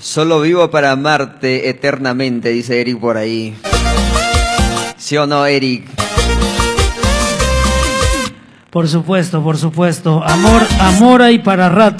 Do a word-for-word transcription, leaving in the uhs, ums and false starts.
Solo vivo para amarte eternamente, dice Eric por ahí. ¿Sí o no, Eric? Por supuesto, por supuesto. Amor, amor hay para rato.